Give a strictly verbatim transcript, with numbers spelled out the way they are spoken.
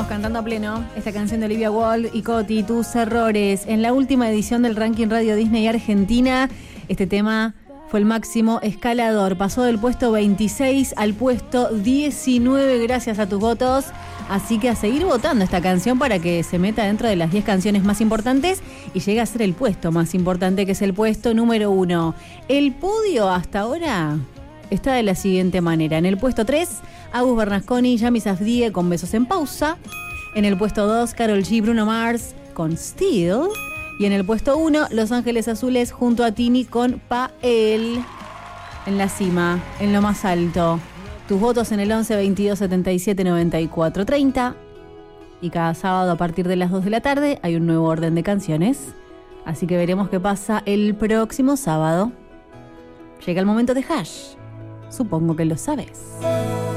cantando a pleno esta canción de Olivia Wilde y Coti, Tus Errores. En la última edición del ranking Radio Disney Argentina, este tema fue el máximo escalador. Pasó del puesto veintiséis al puesto diecinueve gracias a tus votos. Así que a seguir votando esta canción para que se meta dentro de las diez canciones más importantes y llegue a ser el puesto más importante, que es el puesto número uno. El podio hasta ahora está de la siguiente manera. En el puesto tres, Agus Bernasconi y Yami Safdie con Besos en Pausa. En el puesto dos, Karol G, Bruno Mars con Still. Y en el puesto uno, Los Ángeles Azules junto a Tini con Pael. En la cima, en lo más alto. Tus votos en el once, veintidós, setenta y siete, noventa y cuatro, treinta. Y cada sábado a partir de las dos de la tarde hay un nuevo orden de canciones. Así que veremos qué pasa el próximo sábado. Llega el momento de Hash. Supongo que lo sabes.